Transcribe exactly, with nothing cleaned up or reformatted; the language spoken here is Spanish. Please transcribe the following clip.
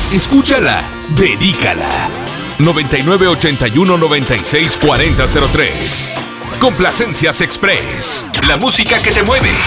Escúchala, dedícala. noventa y nueve ochenta y uno noventa y seis cuarenta cero tres. Complacencias Express. La música que te mueve.